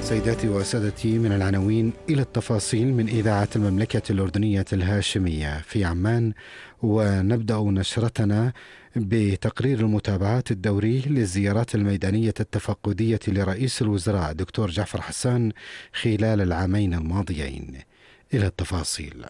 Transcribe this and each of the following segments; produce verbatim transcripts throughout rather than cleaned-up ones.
سيداتي وسادتي، من العناوين إلى التفاصيل من إذاعة المملكة الأردنية الهاشمية في عمان. ونبدأ نشرتنا بتقرير المتابعات الدوري للزيارات الميدانية التفقدية لرئيس الوزراء دكتور جعفر حسان خلال العامين الماضيين. إلى التفاصيل.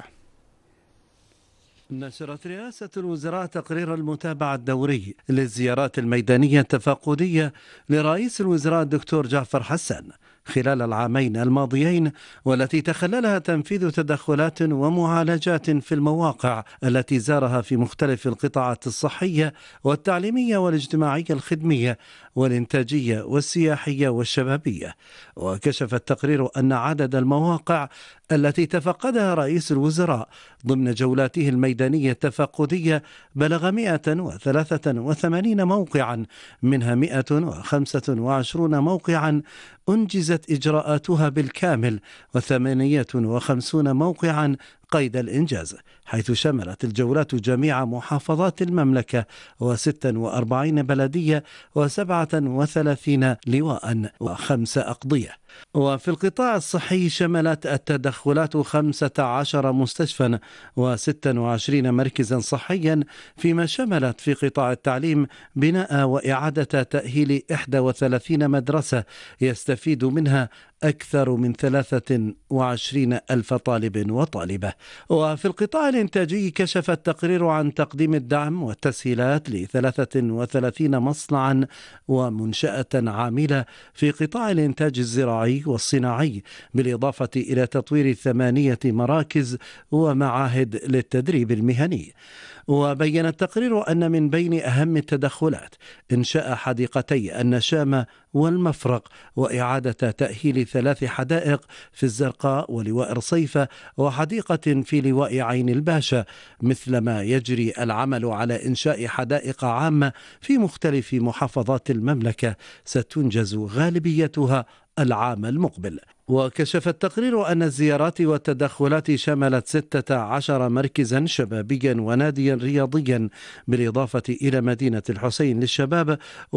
نشرت رئاسة الوزراء تقرير المتابعة الدوري للزيارات الميدانية التفقدية لرئيس الوزراء الدكتور جعفر حسان خلال العامين الماضيين، والتي تخللها تنفيذ تدخلات ومعالجات في المواقع التي زارها في مختلف القطاعات الصحية والتعليمية والاجتماعية الخدمية والإنتاجية والسياحية والشبابية. وكشف التقرير أن عدد المواقع التي تفقدها رئيس الوزراء ضمن جولاته الميدانية التفقدية بلغ مئة وثلاثة وثمانين موقعا، منها مئة وخمسة وعشرين موقعا أنجزت إجراءاتها بالكامل، وثمانية وخمسين موقعا قيد الإنجاز، حيث شملت الجولات جميع محافظات المملكة وستة وأربعين بلدية وسبعة وثلاثين لواء وخمس أقضية. وفي القطاع الصحي شملت التدخلات خمسة عشر مستشفى وستة وعشرين مركزا صحيا، فيما شملت في قطاع التعليم بناء وإعادة تأهيل إحدى وثلاثين مدرسة يستفيد منها أكثر من ثلاثة وعشرين ألف طالب وطالبة. وفي القطاع الإنتاجي كشف التقرير عن تقديم الدعم والتسهيلات لثلاثة وثلاثين مصنعا ومنشأة عاملة في قطاع الإنتاج الزراعي والصناعي، بالإضافة إلى تطوير ثمانية مراكز ومعاهد للتدريب المهني. وبين التقرير أن من بين أهم التدخلات إنشاء حديقتي النشامة والمفرق، وإعادة تأهيل ثلاث حدائق في الزرقاء ولواء رصيفة، وحديقة في لواء عين الباشا، مثلما يجري العمل على إنشاء حدائق عامة في مختلف محافظات المملكة ستنجز غالبيتها العام المقبل. وكشف التقرير أن الزيارات والتدخلات شملت ستة عشر مركزا شبابيا وناديا رياضيا، بالإضافة إلى مدينة الحسين للشباب،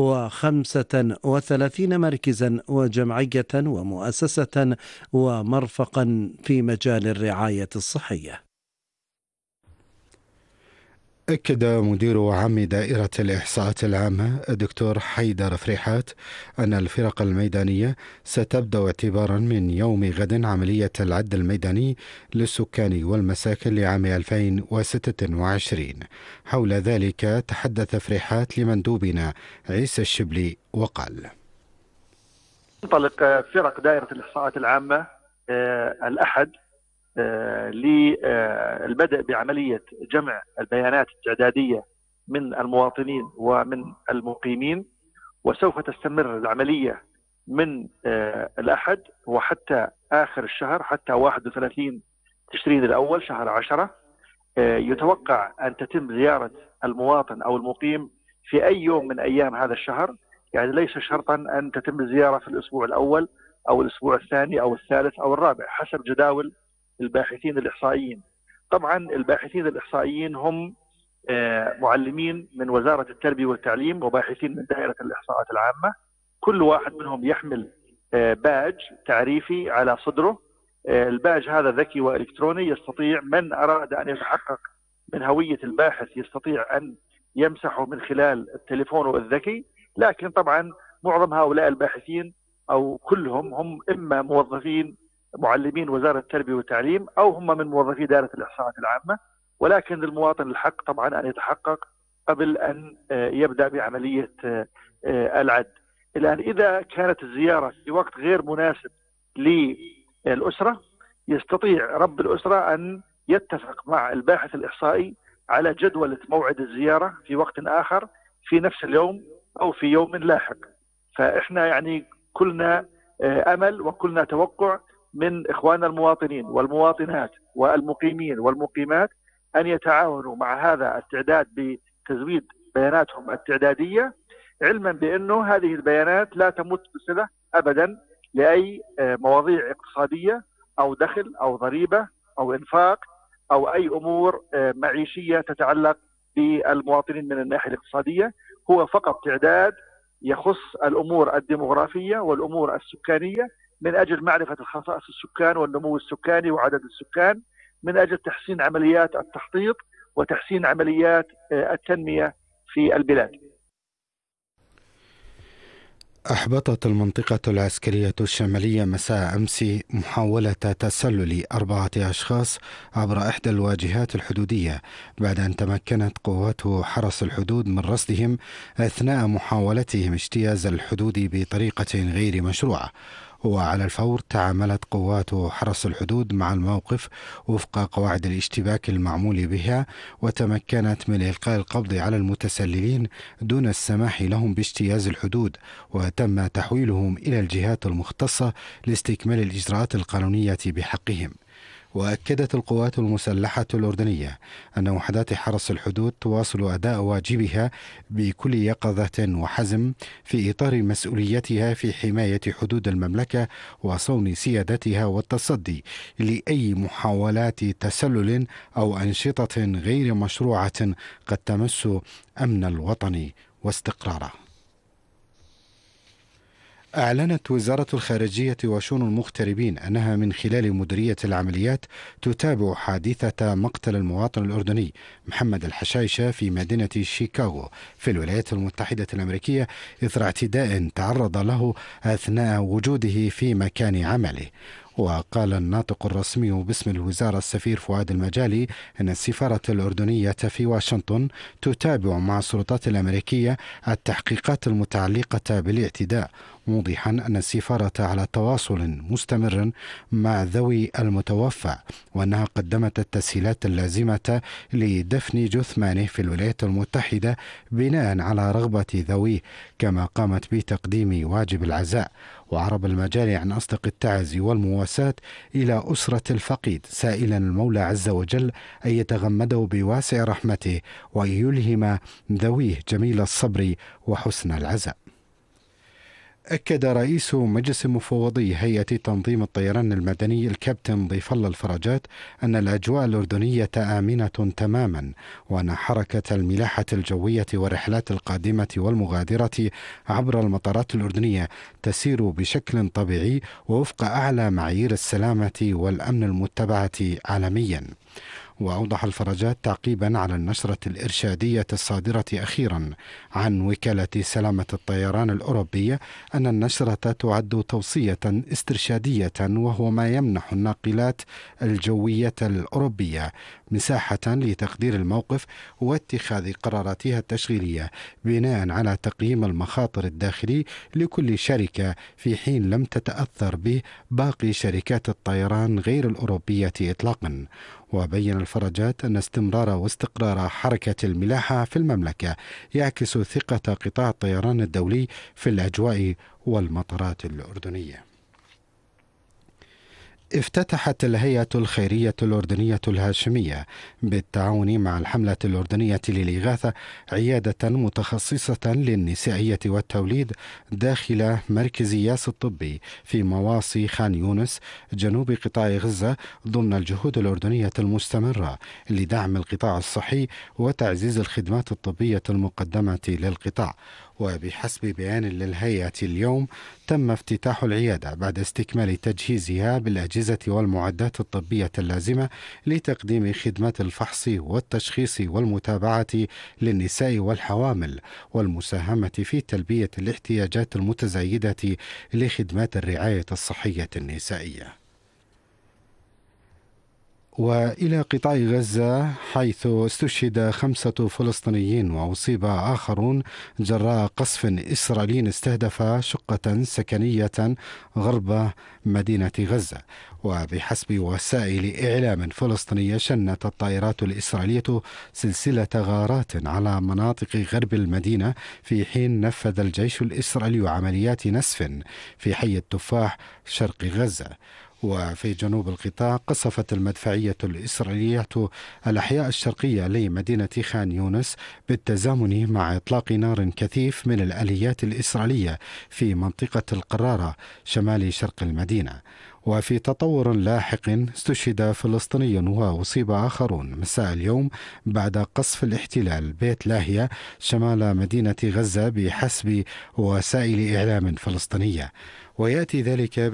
وخمسة وثلاثين مركزا وجمعية ومؤسسة ومرفقا في مجال الرعاية الصحية. أكد مدير عام دائرة الإحصاءات العامة الدكتور حيدر فريحات أن الفرق الميدانية ستبدأ اعتبارا من يوم غد عملية العد الميداني للسكان والمساكن لعام ألفين وستة وعشرين. حول ذلك تحدث فريحات لمندوبنا عيسى الشبلي وقال: تنطلق فرق دائرة الإحصاءات العامة الأحد للبدء بعملية جمع البيانات التعدادية من المواطنين ومن المقيمين، وسوف تستمر العملية من الأحد وحتى آخر الشهر، حتى واحد وثلاثين تشرين الأول شهر عشرة. يتوقع أن تتم زيارة المواطن أو المقيم في أي يوم من أيام هذا الشهر، يعني ليس شرطا أن تتم الزيارة في الأسبوع الأول أو الأسبوع الثاني أو الثالث أو الرابع، حسب جداول الباحثين الإحصائيين. طبعا الباحثين الإحصائيين هم معلمين من وزارة التربية والتعليم وباحثين من دائرة الإحصاءات العامة، كل واحد منهم يحمل باج تعريفي على صدره. الباج هذا ذكي وإلكتروني، يستطيع من أراد أن يتحقق من هوية الباحث يستطيع أن يمسحه من خلال التليفون الذكي. لكن طبعا معظم هؤلاء الباحثين أو كلهم هم إما موظفين معلمين وزارة التربية والتعليم أو هم من موظفي دائرة الإحصاءات العامة، ولكن المواطن الحق طبعا أن يتحقق قبل أن يبدأ بعملية العد. الآن إذا كانت الزيارة في وقت غير مناسب للأسرة، يستطيع رب الأسرة أن يتفق مع الباحث الإحصائي على جدولة موعد الزيارة في وقت آخر في نفس اليوم أو في يوم لاحق. فإحنا يعني كلنا أمل وكلنا توقع من إخواننا المواطنين والمواطنات والمقيمين والمقيمات أن يتعاونوا مع هذا التعداد بتزويد بياناتهم التعدادية، علما بأنه هذه البيانات لا تمت بصلة أبدا لأي مواضيع اقتصادية أو دخل أو ضريبة أو إنفاق أو أي أمور معيشية تتعلق بالمواطنين من الناحية الاقتصادية. هو فقط تعداد يخص الأمور الديموغرافية والأمور السكانية من أجل معرفة خصائص السكان والنمو السكاني وعدد السكان، من أجل تحسين عمليات التخطيط وتحسين عمليات التنمية في البلاد. أحبطت المنطقة العسكرية الشمالية مساء أمس محاولة تسلل أربعة أشخاص عبر إحدى الواجهات الحدودية بعد أن تمكنت قوات حرس الحدود من رصدهم أثناء محاولتهم اجتياز الحدود بطريقة غير مشروعة. وعلى الفور تعاملت قوات حرس الحدود مع الموقف وفق قواعد الاشتباك المعمول بها، وتمكنت من إلقاء القبض على المتسللين دون السماح لهم باجتياز الحدود، وتم تحويلهم إلى الجهات المختصة لاستكمال الإجراءات القانونية بحقهم. وأكدت القوات المسلحة الأردنية أن وحدات حرس الحدود تواصل أداء واجبها بكل يقظة وحزم في إطار مسؤوليتها في حماية حدود المملكة وصون سيادتها والتصدي لأي محاولات تسلل أو أنشطة غير مشروعة قد تمس أمن الوطن واستقراره. أعلنت وزارة الخارجية وشؤون المغتربين أنها من خلال مديرية العمليات تتابع حادثة مقتل المواطن الأردني محمد الحشايشة في مدينة شيكاغو في الولايات المتحدة الأمريكية إثر اعتداء تعرض له أثناء وجوده في مكان عمله. وقال الناطق الرسمي باسم الوزارة السفير فؤاد المجالي أن السفارة الأردنية في واشنطن تتابع مع السلطات الأمريكية التحقيقات المتعلقة بالاعتداء، موضحا أن السفارة على تواصل مستمر مع ذوي المتوفى، وأنها قدمت التسهيلات اللازمة لدفن جثمانه في الولايات المتحدة بناء على رغبة ذويه، كما قامت بتقديم واجب العزاء. وعرب المجالي عن أصدق التعازي والمواساة إلى أسرة الفقيد، سائلا المولى عز وجل أن يتغمده بواسع رحمته وأن يلهم ذويه جميل الصبر وحسن العزاء. أكد رئيس مجلس مفوضي هيئة تنظيم الطيران المدني الكابتن ضيف الله الفرجات أن الأجواء الأردنية آمنة تماما، وأن حركة الملاحة الجوية والرحلات القادمة والمغادرة عبر المطارات الأردنية تسير بشكل طبيعي ووفق أعلى معايير السلامة والأمن المتبعة عالميا. وأوضح الفرجات تعقيبا على النشرة الإرشادية الصادرة أخيرا عن وكالة سلامة الطيران الأوروبية أن النشرة تعد توصية استرشادية، وهو ما يمنح الناقلات الجوية الأوروبية مساحة لتقدير الموقف واتخاذ قراراتها التشغيلية بناء على تقييم المخاطر الداخلي لكل شركة، في حين لم تتأثر به باقي شركات الطيران غير الأوروبية إطلاقا. وبين الفرجات أن استمرار واستقرار حركة الملاحة في المملكة يعكس ثقة قطاع الطيران الدولي في الأجواء والمطارات الأردنية. افتتحت الهيئة الخيرية الأردنية الهاشمية بالتعاون مع الحملة الأردنية للإغاثة عيادة متخصصة للنسائية والتوليد داخل مركز ياس الطبي في مواصي خان يونس جنوب قطاع غزة، ضمن الجهود الأردنية المستمرة لدعم القطاع الصحي وتعزيز الخدمات الطبية المقدمة للقطاع. وبحسب بيان للهيئة اليوم تم افتتاح العيادة بعد استكمال تجهيزها بالأجهزة والمعدات الطبية اللازمة لتقديم خدمات الفحص والتشخيص والمتابعة للنساء والحوامل والمساهمة في تلبية الاحتياجات المتزايدة لخدمات الرعاية الصحية النسائية. وإلى قطاع غزة، حيث استشهد خمسة فلسطينيين وأصيب آخرون جراء قصف إسرائيلي استهدف شقة سكنية غرب مدينة غزة. وبحسب وسائل إعلام فلسطينية، شنت الطائرات الإسرائيلية سلسلة غارات على مناطق غرب المدينة، في حين نفذ الجيش الإسرائيلي عمليات نسف في حي التفاح شرق غزة. وفي جنوب القطاع قصفت المدفعية الإسرائيلية الأحياء الشرقية لمدينة خان يونس بالتزامن مع إطلاق نار كثيف من الآليات الإسرائيلية في منطقة القرارة شمال شرق المدينة. وفي تطور لاحق استشهد فلسطيني وأصيب آخرون مساء اليوم بعد قصف الاحتلال بيت لاهية شمال مدينة غزة بحسب وسائل إعلام فلسطينية. ويأتي ذلك